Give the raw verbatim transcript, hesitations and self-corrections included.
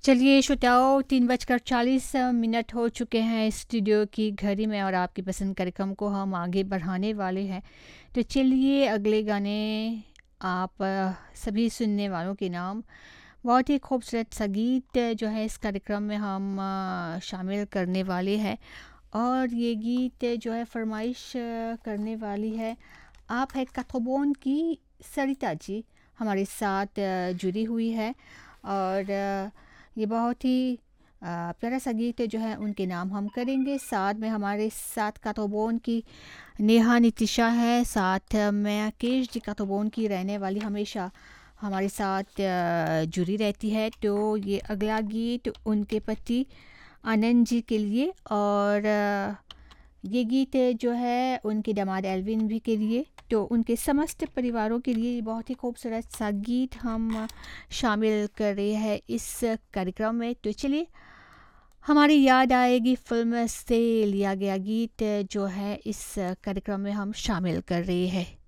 चलिए श्रोताओ, तीन बजकर चालीस मिनट हो चुके हैं स्टूडियो की घड़ी में और आपकी पसंद कार्यक्रम को हम आगे बढ़ाने वाले हैं। तो चलिए अगले गाने आप अ, सभी सुनने वालों के नाम बहुत ही खूबसूरत सा गीत जो है इस कार्यक्रम में हम अ, शामिल करने वाले हैं। और ये गीत जो है फरमाइश अ, करने वाली है आप है कथोबोन की सरिता जी हमारे साथ अ, जुड़ी हुई है। और अ, ये बहुत ही अ, प्यारा सा गीत जो है उनके नाम हम करेंगे। साथ में हमारे साथ काथोबोन की नेहा नितिशा है, साथ में केश जी काथोबोन की रहने वाली हमेशा हमारे साथ अ, जुड़ी रहती है। तो ये अगला गीत उनके पति आनंद जी के लिए और अ, ये गीत जो है उनके दामाद एल्विन भी के लिए, तो उनके समस्त परिवारों के लिए ये बहुत ही खूबसूरत सा गीत हम शामिल कर रहे हैं इस कार्यक्रम में। तो चलिए हमारी याद आएगी फिल्म से लिया गया गीत जो है इस कार्यक्रम में हम शामिल कर रहे हैं।